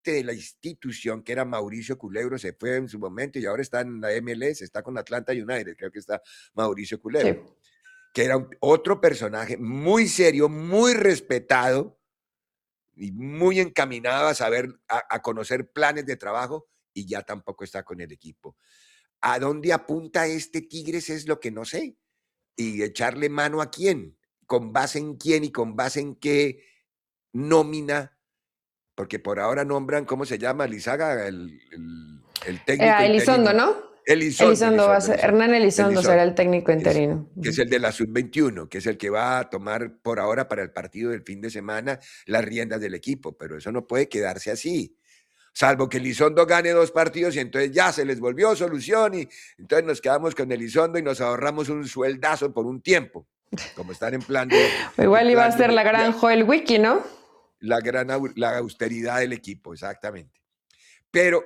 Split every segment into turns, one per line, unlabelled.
de la institución, que era Mauricio Culebro, se fue en su momento y ahora está en la MLS, está con Atlanta United, creo que está Mauricio Culebro,
Sí.
que era otro personaje muy serio, muy respetado y muy encaminado a saber, a conocer planes de trabajo, y ya tampoco está con el equipo. ¿A dónde apunta este Tigres? Es lo que no sé. Y echarle mano a quién, con base en quién y con base en qué nómina, porque por ahora nombran, ¿cómo se llama? Lizaga, el técnico
Elizondo,
interino.
¿no?
Elizondo
Va a ser, Hernán Elizondo será el técnico
que es
interino.
el de la Sub-21, que es el que va a tomar por ahora para el partido del fin de semana las riendas del equipo, pero eso no puede quedarse así. Salvo que Elizondo gane 2 partidos y entonces ya se les volvió solución y entonces nos quedamos con Elizondo y nos ahorramos un sueldazo por un tiempo, como están en plan de...
Igual iba a ser la gran Joel Wiki, ¿no?
La austeridad del equipo, exactamente. Pero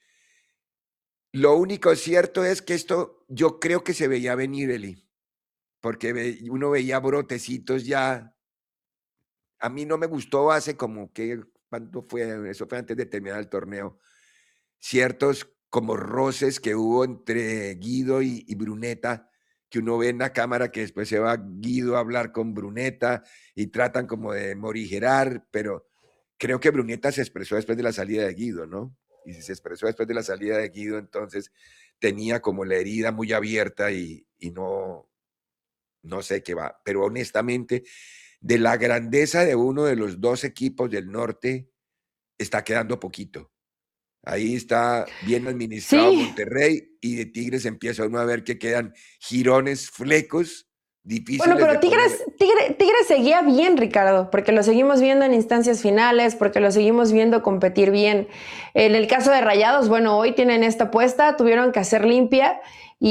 lo único cierto es que esto yo creo que se veía venir, Eli, porque uno veía brotecitos ya. A mí no me gustó hace como que, ¿cuándo fue? Eso fue antes de terminar el torneo. Ciertos como roces que hubo entre Guido y Brunetta, que uno ve en la cámara que después se va Guido a hablar con Brunetta y tratan como de morigerar, pero creo que Brunetta se expresó después de la salida de Guido, ¿no? Y si se expresó después de la salida de Guido, entonces tenía como la herida muy abierta y no sé qué va. Pero honestamente, de la grandeza de uno de los 2 equipos del norte, está quedando poquito. Ahí está bien administrado Monterrey y de Tigres empieza uno a ver que quedan jirones, flecos, difíciles.
Bueno, pero Tigres seguía bien, Ricardo, porque lo seguimos viendo en instancias finales, porque lo seguimos viendo competir bien. En el caso de Rayados, bueno, hoy tienen esta apuesta, tuvieron que hacer limpia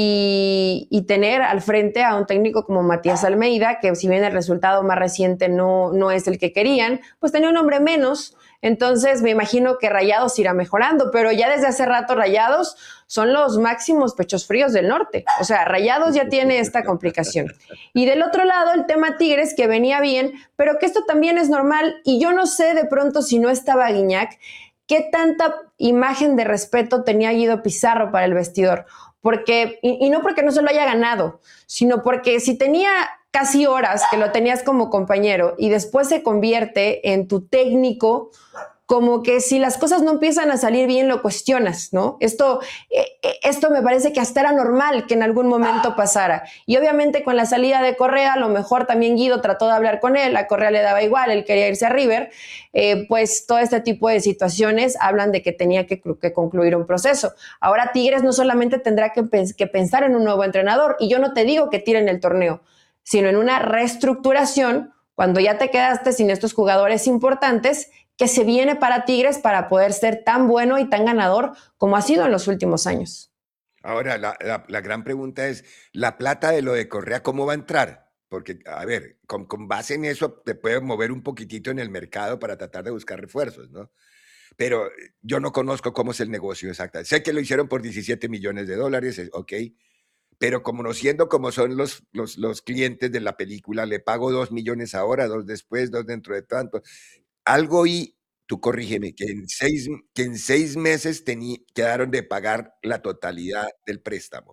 y tener al frente a un técnico como Matías Almeida, que si bien el resultado más reciente no es el que querían, pues tenía un hombre menos. Entonces me imagino que Rayados irá mejorando, pero ya desde hace rato Rayados son los máximos pechos fríos del norte. O sea, Rayados ya tiene esta complicación. Y del otro lado, el tema Tigres, que venía bien, pero que esto también es normal. Y yo no sé de pronto si no estaba Guiñac, qué tanta imagen de respeto tenía Guido Pizarro para el vestidor. Porque, y no porque no se lo haya ganado, sino porque si tenía casi horas que lo tenías como compañero y después se convierte en tu técnico, como que si las cosas no empiezan a salir bien lo cuestionas, ¿no? Esto me parece que hasta era normal que en algún momento pasara. Y obviamente con la salida de Correa, a lo mejor también Guido trató de hablar con él, a Correa le daba igual, él quería irse a River, pues todo este tipo de situaciones hablan de que tenía que concluir un proceso. Ahora Tigres no solamente tendrá que pensar en un nuevo entrenador, y yo no te digo que tiren el torneo, sino en una reestructuración cuando ya te quedaste sin estos jugadores importantes que se viene para Tigres para poder ser tan bueno y tan ganador como ha sido en los últimos años.
Ahora, la gran pregunta es, ¿la plata de lo de Correa cómo va a entrar? Porque, a ver, con base en eso te puedes mover un poquitito en el mercado para tratar de buscar refuerzos, ¿no? Pero yo no conozco cómo es el negocio exacto. Sé que lo hicieron por $17 millones, ok, pero conociendo como son los clientes de la película, le pago 2 millones ahora, 2 después, 2 dentro de tanto. Algo y tú corrígeme, que en 6 meses quedaron de pagar la totalidad del préstamo,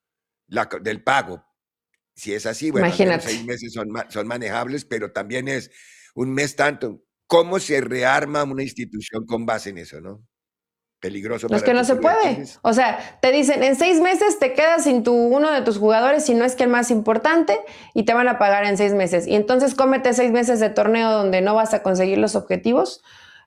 del pago. Si es así, bueno, al menos 6 meses son manejables, pero también es un mes tanto. ¿Cómo se rearma una institución con base en eso, no? Peligroso
No es
para
que
el
no se
futuro de
puede.
Tigres.
O sea, te dicen, en 6 meses te quedas sin uno de tus jugadores, si no es que el más importante, y te van a pagar en 6 meses. Y entonces cómete 6 meses de torneo donde no vas a conseguir los objetivos.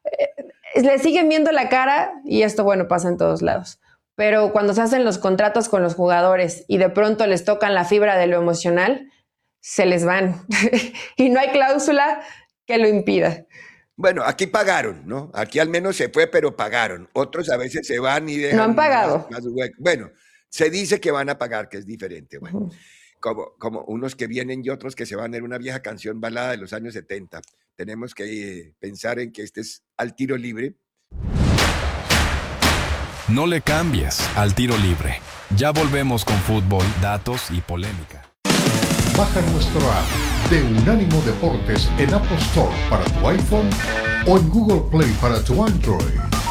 Le siguen viendo la cara, y esto, bueno, pasa en todos lados. Pero cuando se hacen los contratos con los jugadores y de pronto les tocan la fibra de lo emocional, se les van. Y no hay cláusula que lo impida.
Bueno, aquí pagaron, ¿no? Aquí al menos se fue, pero pagaron. Otros a veces se van y dejan
no han pagado.
Más hueco. Bueno, se dice que van a pagar, que es diferente. Bueno, como unos que vienen y otros que se van. Era una vieja canción balada de los años 70. Tenemos que pensar en que este es al tiro libre.
No le cambies al tiro libre. Ya volvemos con fútbol, datos y polémica.
Baja nuestro app de Unánimo Deportes en Apple Store para tu iPhone o en Google Play para tu Android.